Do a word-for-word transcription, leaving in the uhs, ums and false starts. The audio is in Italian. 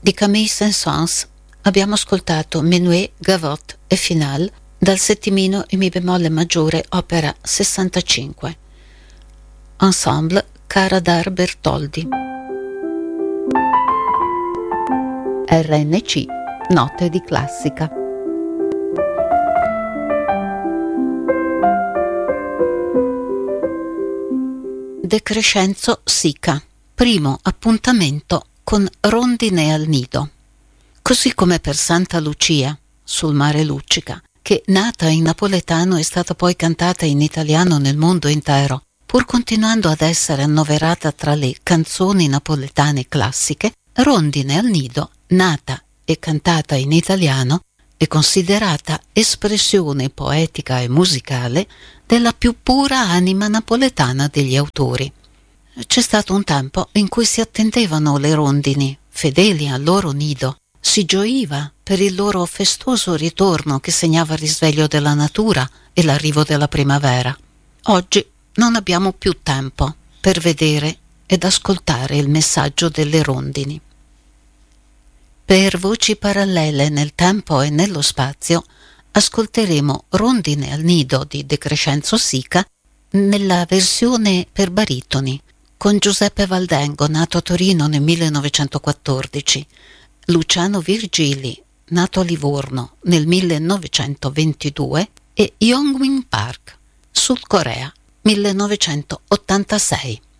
Di Camille Saint-Saëns abbiamo ascoltato Menuet, Gavotte e Finale dal settimino in Mi bemolle maggiore, opera sessantacinque. Ensemble Cara d'Ar Bertoldi. R N C, Note di classica. Decrescenzo Sica, primo appuntamento con Rondine al nido. Così come per Santa Lucia, sul mare Luccica, che nata in napoletano è stata poi cantata in italiano nel mondo intero, pur continuando ad essere annoverata tra le canzoni napoletane classiche, Rondine al nido, nata e cantata in italiano, è considerata espressione poetica e musicale della più pura anima napoletana degli autori. C'è stato un tempo in cui si attendevano le rondini, fedeli al loro nido, si gioiva per il loro festoso ritorno che segnava il risveglio della natura e l'arrivo della primavera. Oggi non abbiamo più tempo per vedere ed ascoltare il messaggio delle rondini. Per voci parallele nel tempo e nello spazio ascolteremo Rondine al nido di Decrescenzo Sica nella versione per baritoni, con Giuseppe Valdengo, nato a Torino nel millenovecentoquattordici, Luciano Virgili, nato a Livorno nel millenovecentoventidue, e Yeonmin Park, Sud Corea, millenovecentottantasei.